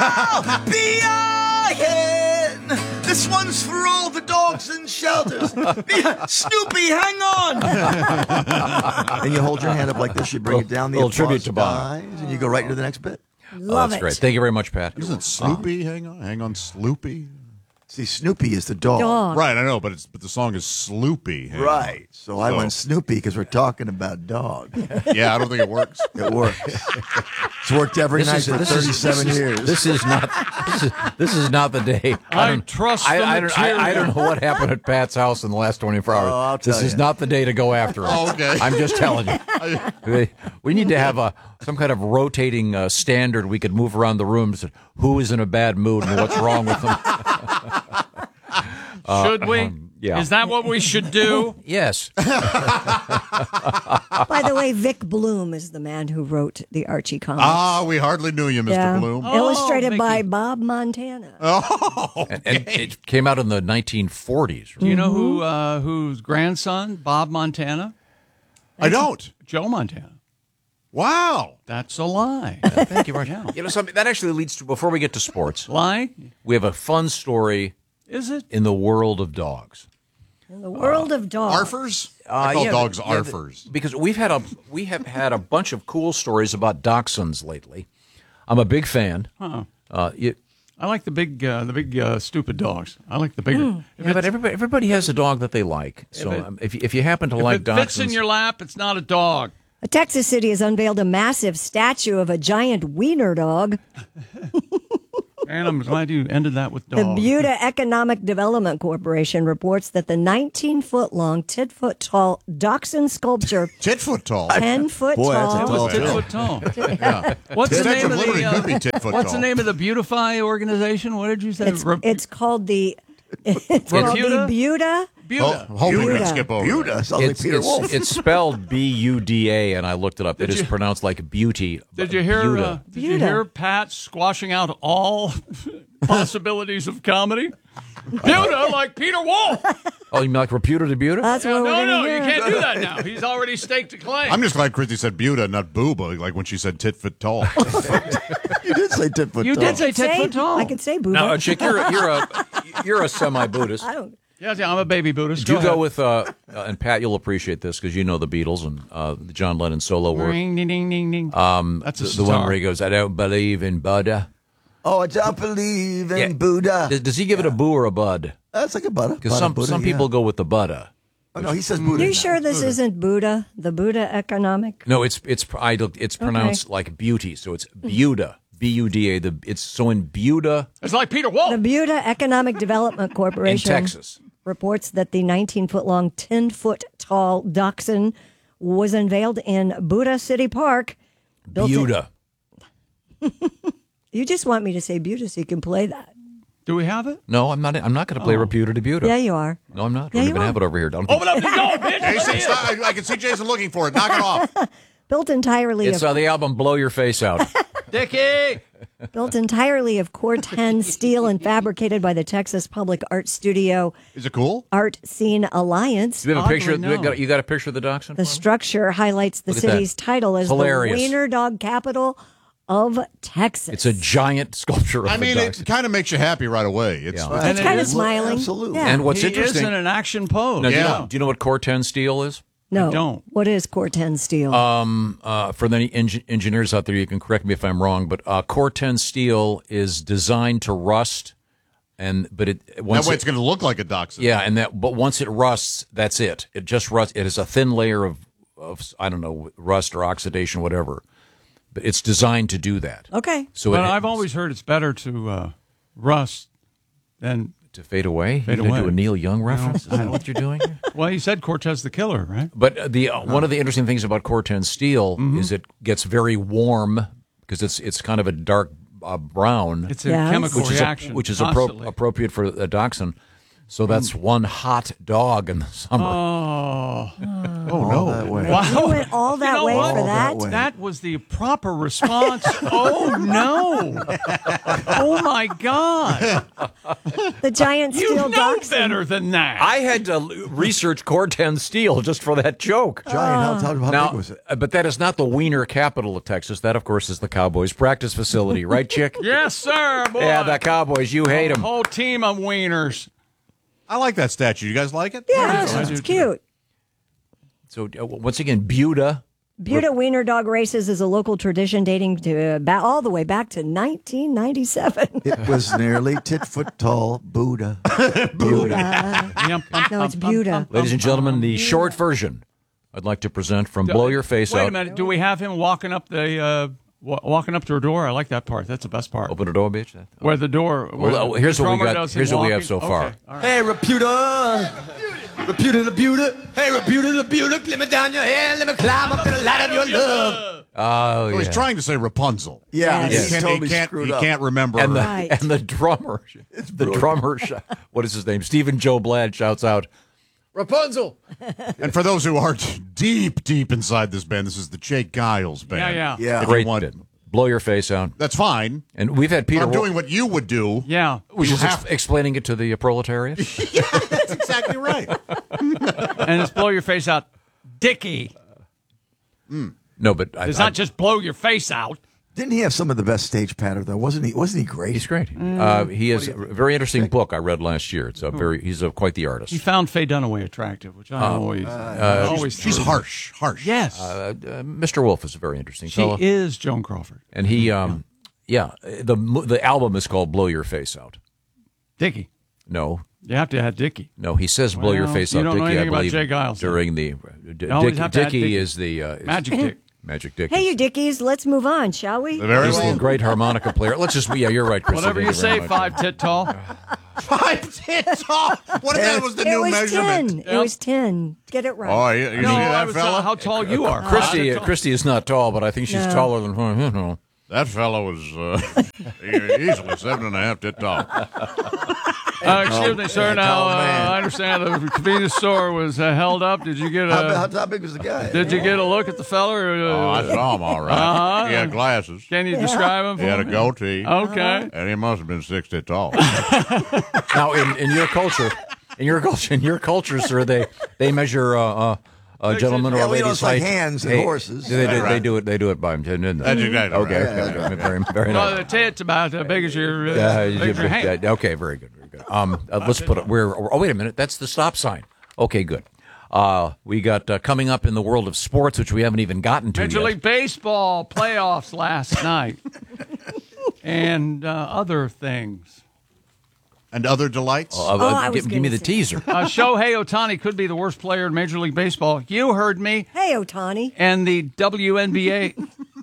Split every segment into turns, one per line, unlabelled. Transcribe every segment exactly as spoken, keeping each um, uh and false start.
I'll be a hen. This one's for all the dogs in shelters. Snoopy, hang on. And you hold your hand up like this. You bring it down. The
little tribute to
Bob, and you go right into the next bit.
Love
oh, that's
it.
great. Thank you very much, Pat.
Isn't Snoopy? Hang on, hang on, Sloopy.
See, Snoopy is the dog.
Dog.
Right, I know, but it's but the song is Sloopy. Hang
Right. So I
So-
went Snoopy because we're talking about dog.
on. Yeah, I don't think it works.
It works. It's worked every
This
night
is-
for
this is-
thirty-seven
this is-
years.
This is not. This is, this is not the day.
I
don't-
trust
I,
the
I, don't, I, I don't know what happened at Pat's house in the last twenty-four hours.
Oh, I'll tell
this is
you.
not the day to go after him.
Oh, okay.
I'm just telling you. We- we need to have a some kind of rotating uh, standard. We could move around the room. To, who is in a bad mood and what's wrong with them?
Should we?
um, yeah.
Is that what we should do?
Yes.
By the way, Vic Bloom is the man who wrote the Archie comics.
Ah, we hardly knew you, Mister
Yeah.
Bloom.
Oh,
Illustrated by
Vicky.
Bob Montana.
Oh,
And, and it came out in the nineteen forties.
Do you know who uh, whose grandson, Bob Montana?
I don't.
Joe Montana.
Wow.
That's a lie.
Thank you very much. You know, something that actually leads to, before we get to sports,
Lie?
we have a fun story
Is it?
in the world of dogs.
In the world of dogs.
Arfers? I call
Uh, yeah,
dogs
the- yeah, the-
arfers.
because we've had a we have had a bunch of cool stories about dachshunds lately. I'm a big fan.
Huh.
Uh, you,
I like the big, uh, the big uh, stupid dogs. I like the bigger.
Hmm.
If
yeah,
it's-
but everybody everybody has a dog that they like. So
it-
um, if you, if you happen to
if
like
it fits in
dachshunds,
your lap, it's not a dog.
A Texas city has unveiled a massive statue of a giant wiener dog.
And I'm glad you ended that with
The
dog.
Buda Economic Development Corporation reports that the nineteen-foot-long, ten-foot-tall dachshund sculpture,
Tit-foot tall.
ten-foot
Boy, that's a
tall,
tall
It's tit foot tall.
Yeah.
What's
The
the
Statue
name
of
of
Liberty
the?
could be
Uh,
tit-foot
what's
tall.
the name of the Beautify organization? What did you say?
it's,
Re-
it's called the it's called the
Buda?
Buda.
Buda.
Oh, hope we
Buda.
can skip over.
Buda
that.
sounds like
it's,
Peter
it's,
Wolf.
it's spelled B U D A, and I looked it up. It is
you-
pronounced like beauty.
Did you hear?
Buda.
Uh, did you
Buda.
hear Pat squashing out all possibilities of comedy? Buda, like Peter Wolf.
Oh, you mean like reputed to Buda?
That's what
no,
we're
no,
gonna
you
hear.
can't do that now. He's already staked a claim.
I'm just glad Christy said Buda, not booba, like when she said tit-foot tall.
You did say tit foot
you
tall.
did say tit
Say-
foot tall.
I could say Buda.
Now, uh, Chick, you're a, you're a you're a semi-Buddhist.
I don't.
Yes, yeah, I'm a baby Buddhist.
Do you
ahead.
go with uh, uh, and Pat? You'll appreciate this because you know the Beatles and uh, the John Lennon solo work.
Ring, ding, ding, ding, ding.
Um,
That's a
the, the one
star.
where he goes, "I don't believe in Buddha."
Oh, I don't believe in
Yeah.
Buddha.
Does, does he give it a boo or a bud?
That's like a Buddha.
Because
Buddha,
some
Buddha,
some
yeah.
people go with the Buddha.
Oh, no, he says Buddha.
You
now.
sure this isn't Buddha? The Buddha Economic?
No, it's it's I, it's pronounced like beauty, so it's Buda, B U D A. The it's so in Buda
It's like Peter Wolf.
The Buda Economic Development
in
Corporation
Texas.
reports that the nineteen-foot-long, ten-foot-tall dachshund was unveiled in Buda City Park. Built in-
Buda.
You just want me to say Buda so you can play that.
Do we have it?
No, I'm not. I'm not going to play reputed to Buda.
Yeah, you are.
No, I'm not.
Yeah,
Don't
you
even
are.
have it over here. Don't.
Open up the door, bitch.
Jason, stop. I, I can see Jason looking for it. Knock it off.
Built entirely
It's
of
uh, the album "Blow Your Face Out."
Dickie.
built entirely of Core ten steel and fabricated by the Texas Public Art Studio
Is it cool?
Art Scene Alliance.
Do you have a
Oddly,
picture?
no.
You, got, you got a picture of the dachshund?
The
for me?
structure highlights the
Look at that.
city's title as
Hilarious.
the Wiener Dog Capital of Texas.
It's a giant sculpture of
I
a
mean, it
dachshund.
kind of makes you happy right away. It's,
Yeah.
it's-
And
It's
it
kind of
is-
smiling.
Absolutely.
Yeah.
And what's
he
interesting?
is in an action pose.
Now, do, you
Yeah.
know, do you know what Core ten steel is?
no,
don't.
What is Core ten steel?
Um, uh, for the eng- engineers out there, you can correct me if I'm wrong, but uh, Core ten steel is designed to rust, and but it
that
once
way
it-
it's going to look like a dachshund.
yeah, and that but once it rusts, that's it. It just rusts. It is a thin layer of of I don't know rust or oxidation, whatever. But it's designed to do that.
okay.
So
But
it,
I've always heard it's better to uh, rust than.
to fade away.
Fade
you gonna
away.
do a Neil Young reference? Is that what you're doing here?
Well, you said Cortez the Killer, right?
But the uh, one of the interesting things about Core ten steel
Mm-hmm.
is it gets very warm because it's it's kind of a dark uh, brown,
It's a
Yes.
chemical
which is
reaction.
a, which is appro-
constantly.
appropriate for a dachshund. So that's one hot dog in the summer.
Oh,
Oh, no.
That way.
wow.
You went all that
You know
way
what?
for
All
that?
that way.
That was the proper response. Oh, no. Oh, my God.
The giant
You
steel
know
dachshund.
better than that.
I had to research Corten steel just for that joke.
Giant. How, how, how
Now,
big was it?
uh, but that is not the wiener capital of Texas. That, of course, is the Cowboys practice facility, right, Chick?
Yes, sir, boy.
Yeah, the Cowboys. You hate
A
them.
whole team of wieners.
I like that statue. You guys like it?
Yeah,
I
it's
do, too.
cute.
So uh, once again, Buda.
Buda Wiener Dog Races is a local tradition dating to uh, ba- all the way back to nineteen ninety-seven.
It was nearly tit foot tall Buddha. Buddha.
Yum, um,
No, it's
um, um,
Buda.
um,
Ladies and
um,
gentlemen,
um,
the short version I'd like to present from Blow Your Face
Wait
Out.
a minute. Do we have him walking up the uh, wa- walking up to a door? I like that part. That's the best part.
Open the door, bitch.
Where the door. Where
Well,
the
here's what we
drummer
got-
does him
here's what we have
walking?
so far.
Okay, all right.
Hey, Reputa. Reputa the Buda. Hey, Reputa the Buda. Let me down your head. Let me climb up to the ladder of your love.
Oh,
So
yeah.
he's trying to say Rapunzel.
Yeah,
Yes.
He
he's
can't,
totally
he can't,
screwed
he
up.
can't remember.
and the
Right.
and the drummer, the drummer, sh- what is his name? Stephen Joe Blad shouts out, Rapunzel.
And for those who aren't deep, deep inside this band, this is the Jake Giles
Yeah,
band.
yeah,
Yeah.
If you
Great
want-
bit. Blow Your Face Out.
That's fine.
And we've had Peter.
I'm
Wa-
doing what you would do.
yeah.
Which
You
is
have-
ex- explaining it to the uh, proletariat.
That's exactly right.
And it's blow your face out, Dickie.
No, but I,
It's
I-
not just blow your face out.
Didn't he have some of the best stage patter though? Wasn't he? Wasn't he great?
he's great.
Mm.
Uh, he has a very interesting book I read last year. It's a very he's a, quite the artist.
He found Faye Dunaway attractive, which I always,
uh,
always.
She's
thought.
harsh. Harsh.
Yes,
Uh, uh, Mister Wolf is a very interesting
she
fellow,
is Joan Crawford.
and he, um, yeah, the mo- the album is called "Blow Your Face Out."
Dickie.
No,
You have to add Dickie.
no, he says "Blow Your
Well,
Face
you
Out."
don't know
Dickie, I
anything about
believe,
Jay Giles, then.
during the D-
You always
Dick,
have to add
Dickie
Dickie.
is the uh, is
Magic Dick.
Magic Dick.
Hey,
is
you dickies, let's move on, shall we?
Very
He's
well.
a great harmonica player. Let's just, yeah, you're right, Chris.
Whatever you say, five tit tall.
Five tits off. What if that was the
It
new
was
measurement?
ten. It
Yep.
was ten. Get it right.
Oh, you, you
No,
see
I
that
was,
fella?
uh, how tall you are.
Christy,
Five
uh,
tit
Christy is not tall, but I think she's
No.
taller than her. You know.
That fellow was uh, easily seven and a half tit tall.
Uh, excuse me, sir.
yeah,
Now,
tall
uh,
man.
I understand the convenience store was uh, held up. Did you get
How,
a
how, how big was the guy?
Did you get a look at the fella? Or,
Oh,
uh,
I saw him all right.
Uh-huh.
He had glasses.
can you describe him?
He
For
had a
me?
goatee.
Okay.
And he must have been six feet tall.
Now, in, in your culture, in your culture, in your culture, sir, they they measure uh, uh, a gentleman or
Yeah,
a
well, you know,
lady's
it's like
height.
hands and
Hey,
horses.
They, they,
Right.
they do it. They do it by him. Didn't they?
That's exactly
Okay,
right.
okay, very, very
Well,
nice.
the tit's about as big as your, uh,
Uh,
big as your hand.
yeah, okay, very good, very good. Um, uh, let's put it. We're. Oh, wait a minute. That's the stop sign. Okay, good. Uh, we got uh, coming up in the world of sports, which we haven't even gotten to
Major
yet.
League Baseball playoffs last night, and uh, other things.
And other delights?
Uh, uh,
Oh, I was
give, give me
gonna
the
say-
teaser.
Uh, Shohei Ohtani could be the worst player in Major League Baseball. You heard me.
Hey, Otani.
And the W N B A.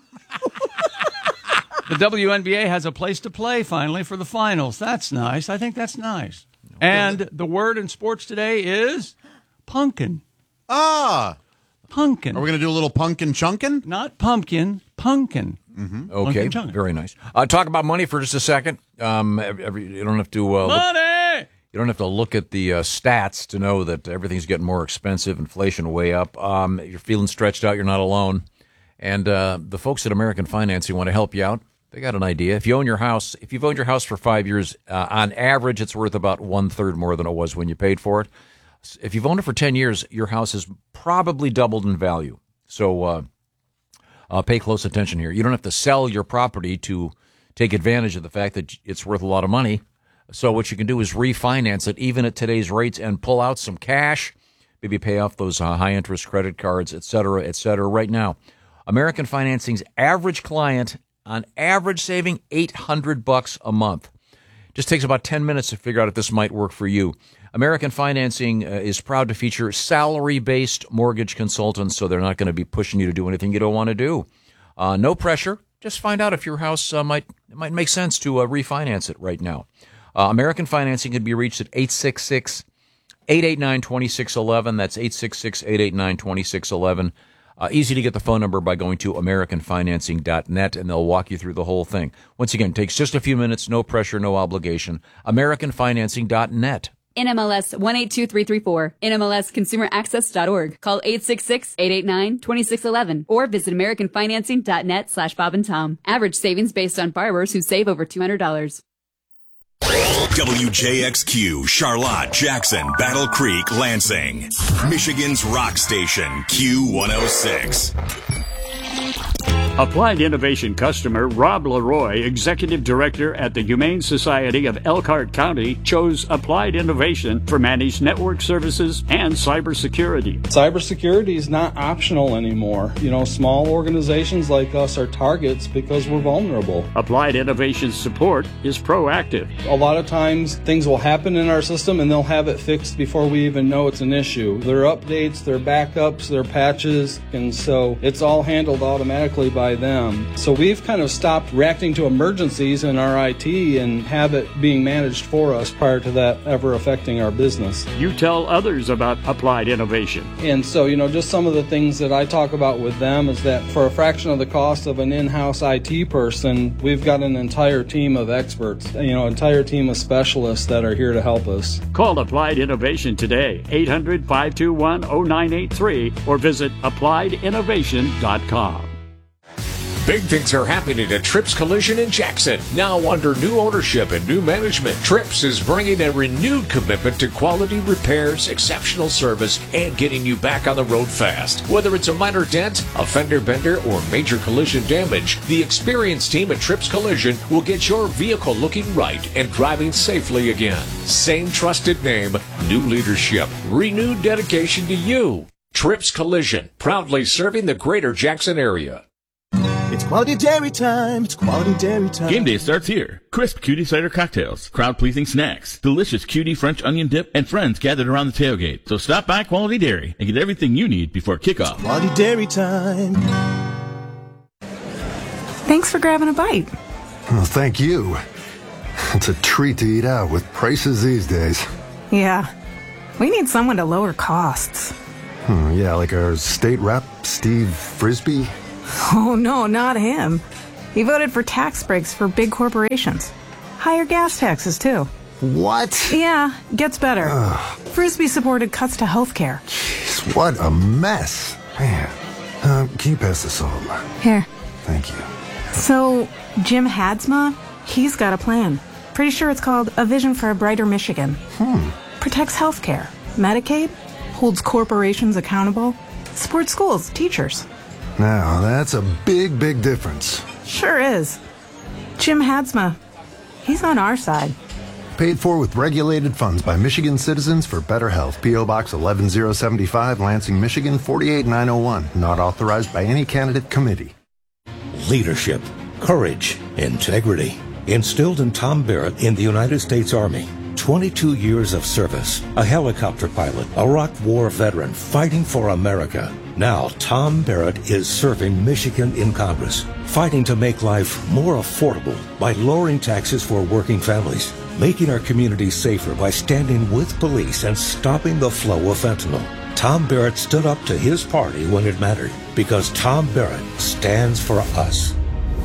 The W N B A has a place to play finally for the finals. That's nice. I think that's nice. And the word in sports today is pumpkin.
ah.
Pumpkin.
Are we going to do a little pumpkin chunkin?
Not pumpkin, pumpkin.
Okay,
chunkin.
very nice. Uh, talk about money for just a second. Um, every, every- you don't have to. Uh, look,
Money!
you don't have to look at the uh, stats to know that everything's getting more expensive. Inflation way up. Um, you're feeling stretched out. You're not alone. And uh, the folks at American Financing want to help you out. They got an idea. If you own your house, if you've owned your house for five years, uh, on average, it's worth about one third more than it was when you paid for it. If you've owned it for ten years, your house has probably doubled in value. So uh, uh, pay close attention here. You don't have to sell your property to take advantage of the fact that it's worth a lot of money. So what you can do is refinance it, even at today's rates, and pull out some cash, maybe pay off those uh, high-interest credit cards, et cetera, et cetera. Right now, American Financing's average client, on average, saving eight hundred bucks a month. Just takes about ten minutes to figure out if this might work for you. American Financing uh, is proud to feature salary-based mortgage consultants, so they're not going to be pushing you to do anything you don't want to do. Uh, no pressure. Just find out if your house uh, might it might make sense to uh, refinance it right now. Uh, American Financing can be reached at eight six six, eight eight nine, two six one one. That's eight six six, eight eight nine, two six one one. Uh, easy to get the phone number by going to american financing dot net, and they'll walk you through the whole thing. Once again, it takes just a few minutes, no pressure, no obligation. american financing dot net.
N M L S one eight two three three four, N M L S consumer access dot org. Call eight six six, eight eight nine, two six one one or visit american financing dot net slash Bob and Tom. Average savings based on borrowers who save over two hundred dollars.
W J X Q, Charlotte, Jackson, Battle Creek, Lansing. Michigan's rock station, Q one oh six.
Applied Innovation customer Rob Leroy, Executive Director at the Humane Society of Elkhart County, chose Applied Innovation for managed network services and cybersecurity.
Cybersecurity is not optional anymore. You know, small organizations like us are targets because we're vulnerable.
Applied Innovation's support is proactive.
A lot of times things will happen in our system and they'll have it fixed before we even know it's an issue. There are updates, there are backups, there are patches, and so it's all handled automatically by by them. So we've kind of stopped reacting to emergencies in our I T and have it being managed for us prior to that ever affecting our business.
You tell others about Applied Innovation.
And so, you know, just some of the things that I talk about with them is that for a fraction of the cost of an in-house I T person, we've got an entire team of experts, you know, entire team of specialists that are here to help us.
Call Applied Innovation today, eight hundred, five two one, oh nine eight three, or visit applied innovation dot com.
Big things are happening at Trips Collision in Jackson. Now under new ownership and new management, Trips is bringing a renewed commitment to quality repairs, exceptional service, and getting you back on the road fast. Whether it's a minor dent, a fender bender, or major collision damage, the experienced team at Trips Collision will get your vehicle looking right and driving safely again. Same trusted name, new leadership, renewed dedication to you. Trips Collision, proudly serving the greater Jackson area.
It's quality dairy time. It's quality dairy time.
Game day starts here. Crisp cutie cider cocktails, crowd-pleasing snacks, delicious cutie French onion dip, and friends gathered around the tailgate. So stop by Quality Dairy and get everything you need before kickoff.
It's quality dairy time.
Thanks for grabbing a bite.
Well, thank you. It's a treat to eat out with prices these days.
Yeah. We need someone to lower costs.
Hmm, yeah, like our state rep, Steve Frisbee.
Oh, no, not him. He voted for tax breaks for big corporations. Higher gas taxes, too.
What?
Yeah, gets better.
Ugh.
Frisbee supported cuts to health care.
Jeez, what a mess. Man, uh, can you pass the salt?
Here.
Thank you.
So, Jim Hadsma, he's got a plan. Pretty sure it's called A Vision for a Brighter Michigan.
Hmm.
Protects health care, Medicaid, holds corporations accountable, supports schools, teachers.
Now, that's a big, big difference.
Sure is. Jim Hadsma, he's on our side.
Paid for with regulated funds by Michigan Citizens for Better Health. P O. Box eleven oh seventy-five, Lansing, Michigan, four eight nine oh one. Not authorized by any candidate committee.
Leadership, courage, integrity. Instilled in Tom Barrett in the United States Army. twenty-two years of service. A helicopter pilot, a Iraq War veteran fighting for America. Now, Tom Barrett is serving Michigan in Congress, fighting to make life more affordable by lowering taxes for working families, making our communities safer by standing with police and stopping the flow of fentanyl. Tom Barrett stood up to his party when it mattered, because Tom Barrett stands for us.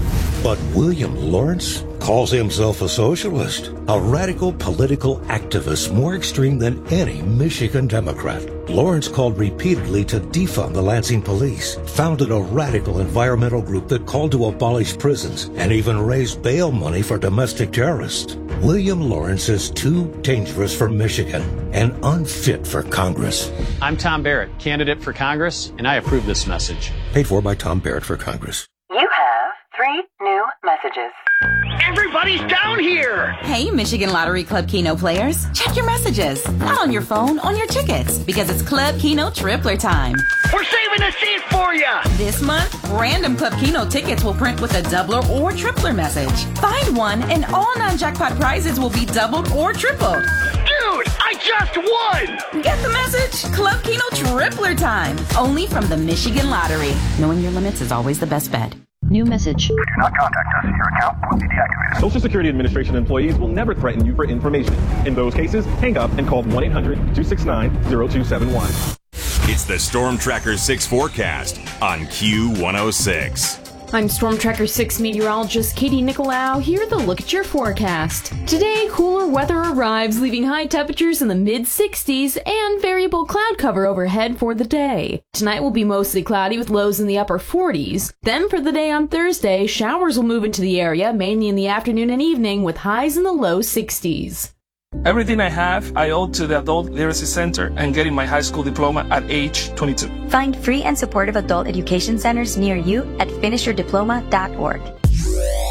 But William Lawrence calls himself a socialist, a radical political activist more extreme than any Michigan Democrat. Lawrence called repeatedly to defund the Lansing police, founded a radical environmental group that called to abolish prisons, and even raised bail money for domestic terrorists. William Lawrence is too dangerous for Michigan and unfit for Congress.
I'm Tom Barrett, candidate for Congress, and I approve this message.
Paid for by Tom Barrett for Congress.
You have three new messages.
Everybody's down here!
Hey, Michigan Lottery Club Keno players. Check your messages. Not on your phone, on your tickets. Because it's Club Keno Tripler time.
We're saving a seat for ya!
This month, random Club Keno tickets will print with a doubler or tripler message. Find one and all non-jackpot prizes will be doubled or tripled.
Dude, I just won!
Get the message? Club Keno Tripler time. Only from the Michigan Lottery. Knowing your limits is always the best bet.
New message.
Do not contact us. Your account will be deactivated. Social Security Administration employees will never threaten you for information. In those cases, hang up and call one eight hundred, two six nine, zero two seven one.
It's the Storm Tracker six forecast on Q one oh six.
I'm Storm Tracker six meteorologist Katie Nicolau here with a look at your forecast. Today, cooler weather arrives, leaving high temperatures in the mid sixties and variable cloud cover overhead for the day. Tonight will be mostly cloudy with lows in the upper forties. Then for the day on Thursday, showers will move into the area, mainly in the afternoon and evening, with highs in the low sixties.
Everything I have, I owe to the Adult Literacy Center and getting my high school diploma at age twenty-two.
Find free and supportive adult education centers near you at finish your diploma dot org.